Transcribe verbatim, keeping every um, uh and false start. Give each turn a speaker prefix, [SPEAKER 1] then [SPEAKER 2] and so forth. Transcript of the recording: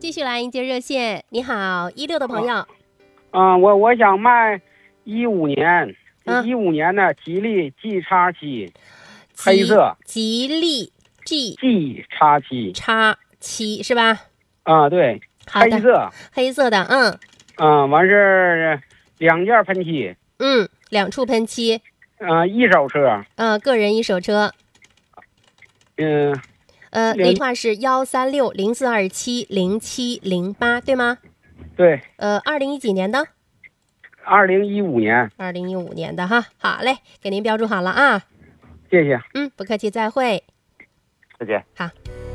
[SPEAKER 1] 继续来迎接热线。你好，一六的朋友。
[SPEAKER 2] 嗯、呃，我我想卖一五年，一五、
[SPEAKER 1] 嗯、
[SPEAKER 2] 年的吉利 G 叉七，黑色。
[SPEAKER 1] 吉利 G
[SPEAKER 2] G 叉七
[SPEAKER 1] 叉七是吧？
[SPEAKER 2] 啊，对，黑色，
[SPEAKER 1] 黑色的，嗯。
[SPEAKER 2] 啊，完事儿两件喷漆。
[SPEAKER 1] 嗯，两处喷漆。
[SPEAKER 2] 啊，一手车。
[SPEAKER 1] 嗯，个人一手车。
[SPEAKER 2] 嗯。
[SPEAKER 1] 呃，电话是幺三六零四二七零七零八，对吗？
[SPEAKER 2] 对。
[SPEAKER 1] 呃，二零一几年的？
[SPEAKER 2] 二零一五年。
[SPEAKER 1] 二零一五年的哈，好嘞，给您标注好了啊。
[SPEAKER 2] 谢谢。
[SPEAKER 1] 嗯，不客气，再会。
[SPEAKER 2] 再见。
[SPEAKER 1] 好。